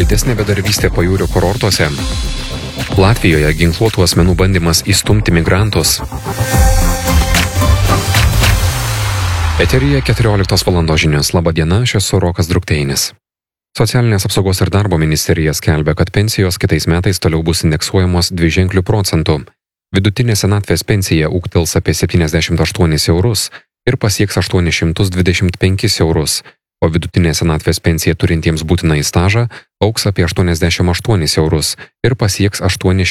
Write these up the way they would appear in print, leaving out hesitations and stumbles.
Didesnė bedarbystė pajūrio kurortuose. Latvijoje ginkluotų asmenų bandymas įstumti migrantus. Eteryje 14 val. Žinios. Labą dieną, aš esu Rokas Drukteinis. Socialinės apsaugos ir darbo ministerija skelbia, kad pensijos kitais metais toliau bus indeksuojamos dviženklių procentų. Vidutinė senatvės pensija ūgtels apie 78 eurus ir pasieks 825 eurus, o vidutinė senatvės pensija turintiems būtinąjį stažą augs apie 88 eurus ir pasieks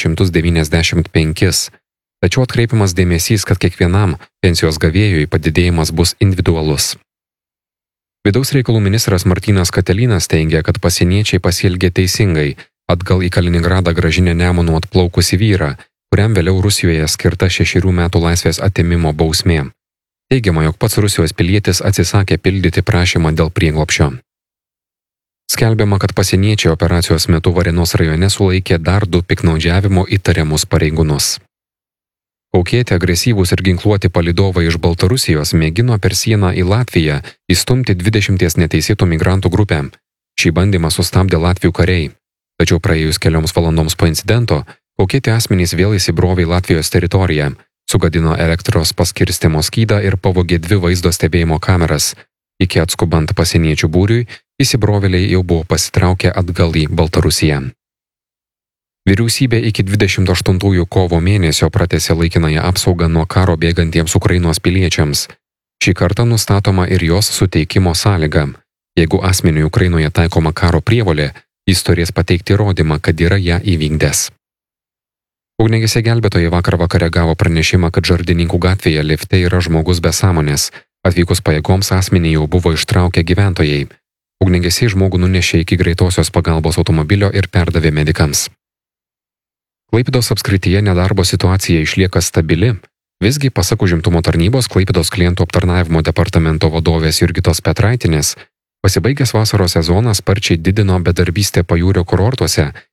895. Tačiau atkreipiamas dėmesys, kad kiekvienam pensijos gavėjui padidėjimas bus individualus. Vidaus reikalų ministras Martynas Katelynas teigia, kad pasieniečiai pasielgė teisingai, atgal į Kaliningradą grąžinę Nemunu atplaukusį vyrą, kuriam vėliau Rusijoje skirta 6 metų laisvės atėmimo bausmė. Teigiama, jog pats Rusijos pilietis atsisakė pildyti prašymą dėl prieglobsčio. Skelbiama, kad pasieniečiai operacijos metu Varėnos rajone sulaikė dar 2 piktnaudžiavimo įtariamus pareigūnus. Kaukėti agresyvūs ir ginkluoti palydovai iš Baltarusijos mėgino per sieną į Latviją įstumti 20 neteisėtų migrantų grupę. Šį bandymą sustabdė latvių kariai. Tačiau praėjus kelioms valandoms po incidento, kaukėti asmenys vėl įsibrovė į Latvijos teritoriją, sugadino elektros paskirstymo skydą ir pavogė 2 vaizdo stebėjimo kameras. Iki atskubant pasieniečių būriui, įsibrovėliai jau buvo pasitraukę atgal į Baltarusiją. Vyriausybė iki 28 kovo mėnesio pratęsė laikinąją apsaugą nuo karo bėgantiems Ukrainos piliečiams. Šį kartą nustatoma ir jos suteikimo sąlyga. Jeigu asmeniui Ukrainoje taikoma karo prievolė, jis turės pateikti įrodymą, kad yra ją įvykdęs. Ugniagesiai gelbėtojai vakar vakare gavo pranešimą, kad Žardininkų gatvėje lifte yra žmogus be sąmonės. Atvykus pajėgoms asmenį jau buvo ištraukę gyventojai. Ugniagesiai žmogų nunešė iki greitosios pagalbos automobilio ir perdavė medikams. Klaipėdos apskrityje nedarbo situacija išlieka stabili. Visgi, pasak užimtumo tarnybos Klaipėdos klientų aptarnavimo departamento vadovės Jurgitos Petraitinės, pasibaigęs vasaros sezonas sparčiai didino bedarbystę pajūrio kurortuose